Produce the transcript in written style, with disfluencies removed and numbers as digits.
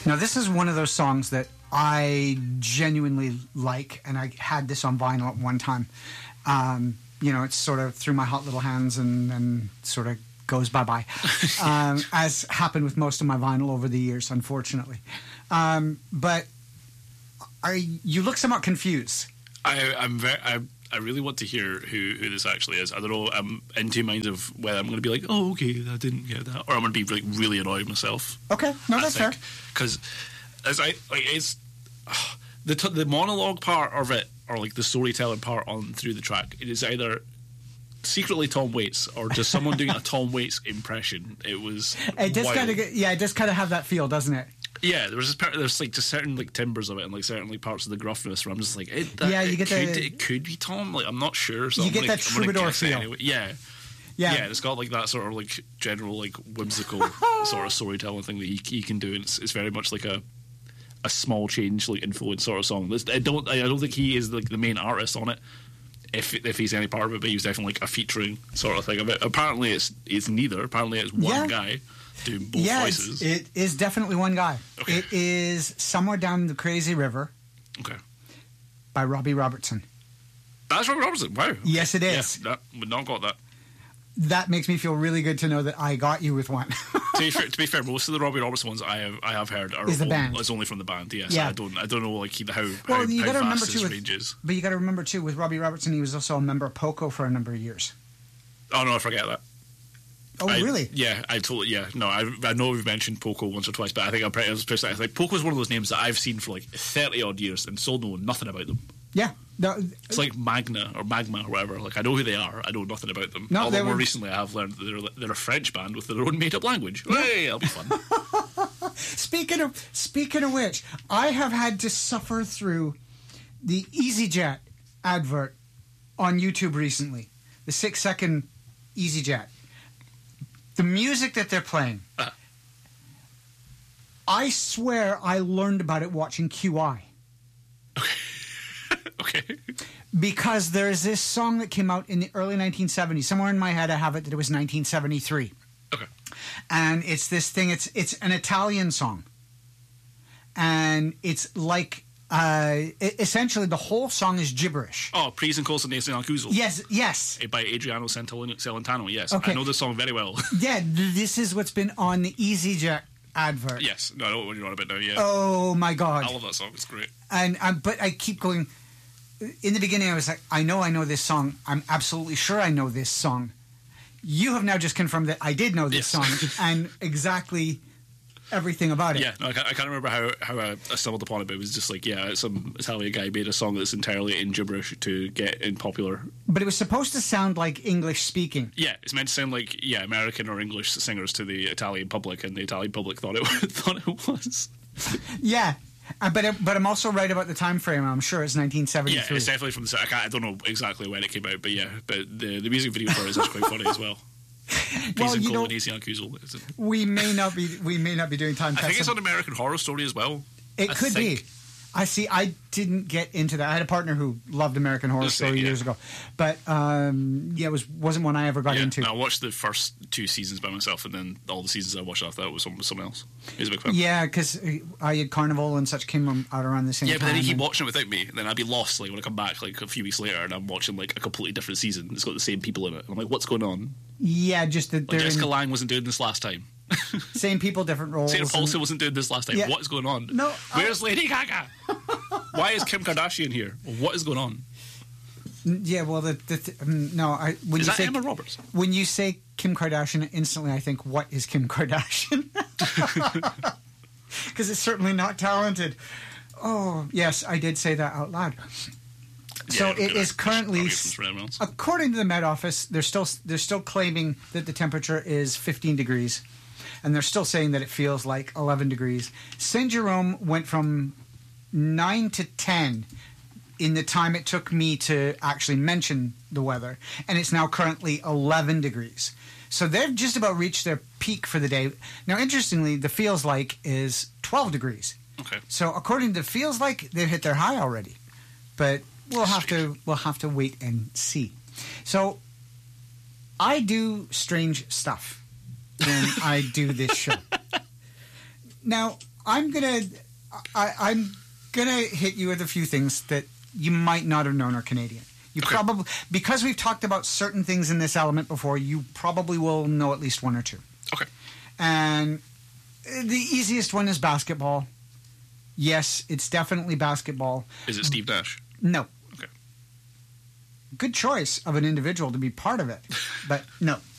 Now, this is one of those songs that I genuinely like, and I had this on vinyl at one time. It's sort of through my hot little hands and sort of goes bye-bye, as happened with most of my vinyl over the years, unfortunately. But you look somewhat confused. I really want to hear who this actually is. I don't know. I'm in two minds of whether I'm going to be like, oh, okay, I didn't get that, or I'm going to be like really annoyed myself. Okay, no, that's fair. Because it's the monologue part of it, or like the storytelling part on through the track. It is either secretly Tom Waits or just someone doing a Tom Waits impression. It was. It just kind of have that feel, doesn't it? Yeah, there's like just certain like timbers of it and like certain like parts of the gruffness where I'm just like, it could be Tom. Like I'm not sure. So you get that troubadour feel. Anyway. Yeah. It's got like that sort of like general like whimsical sort of storytelling thing that he can do, and it's very much like a small change like influence sort of song. I don't think he is like the main artist on it. If he's any part of it, but he was definitely like a featuring sort of thing of it. Apparently it's neither. Apparently it's one guy doing both voices. It is definitely one guy. Okay. It is Somewhere Down the Crazy River. Okay. By Robbie Robertson. That's Robbie Robertson. Wow. Okay. Yes, it is. Yeah, would not got that. That makes me feel really good to know that I got you with one. to be fair, most of the Robbie Robertson ones I have heard is only from the band. Yes, yeah. I don't know like how vast his range is. But you got to remember too, with Robbie Robertson, he was also a member of Poco for a number of years. Oh no, I forget that. Oh really? Yeah, I totally. Yeah, no, I know we've mentioned Poco once or twice, but I think I think Poco is one of those names that I've seen for like 30 odd years and still know nothing about them. Yeah. No, it's like Magma or whatever. Like I know who they are, I know nothing about them. No, although more recently I have learned that they're a French band with their own made-up language. Yeah. Hey, that'll be fun. Speaking of which, I have had to suffer through the EasyJet advert on YouTube recently. The 6-second EasyJet. The music that they're playing. I swear I learned about it watching QI. Okay. Because there's this song that came out in the early 1970s. Somewhere in my head I have it that it was 1973. Okay. And it's this thing, it's an Italian song. And it's like, essentially the whole song is gibberish. Oh, Prise and Cosa Nation Accusal. Yes. By Adriano Celentano, yes. Okay. I know this song very well. Yeah, this is what's been on the EasyJet advert. Yes, no, I know what you're on about now, yeah. Oh my God. I love that song, it's great. But I keep going. In the beginning, I was like, I know this song. I'm absolutely sure I know this song. You have now just confirmed that I did know this song and exactly everything about it. Yeah, no, I can't remember how I stumbled upon it, but it was just like, some Italian guy made a song that's entirely in gibberish to get in popular. But it was supposed to sound like English speaking. Yeah, it's meant to sound like American or English singers to the Italian public, and the Italian public thought it was. Yeah. But I'm also right about the time frame. I'm sure it's 1973. Yeah, it's definitely from the. I don't know exactly when it came out, but the music video for it is actually quite funny as well. We may not be doing time. I think it's on American Horror Story as well. It could be. I didn't get into that. I had a partner who loved American Horror Story years ago, but it wasn't one I ever got into. No, I watched the first 2 seasons by myself, and then all the seasons I watched after that was someone else. He was a big fan. Yeah, because I had Carnival and such came out around the same time. Yeah, but then he keep watching it without me, and then I'd be lost. Like when I come back, like a few weeks later, and I'm watching like a completely different season. It's got the same people in it. And I'm like, what's going on? Yeah, just that Jessica Lange wasn't doing this last time. Same people, different roles. Sarah Paulson wasn't doing this last time. Yeah. What is going on? No, where's Lady Gaga? Why is Kim Kardashian here? What is going on? Yeah, well, when is you that say Emma Roberts? When you say Kim Kardashian, instantly I think, what is Kim Kardashian? Because it's certainly not talented. Oh, yes, I did say that out loud. So it is currently, according to the Met Office, they're still claiming that the temperature is 15 degrees, and they're still saying that it feels like 11 degrees. Saint Jerome went from 9 to 10 in the time it took me to actually mention the weather, and it's now currently 11 degrees. So they've just about reached their peak for the day. Now, interestingly, the feels like is 12 degrees. Okay. So according to feels like, they've hit their high already, but we'll have to wait and see. So I do strange stuff when I do this show. Now, I'm gonna hit you with a few things that you might not have known are Canadian. You probably, because we've talked about certain things in this element before, you probably will know at least one or two. Okay. And the easiest one is basketball. Yes, it's definitely basketball. Is it Steve Nash? No. Okay. Good choice of an individual to be part of it, but no.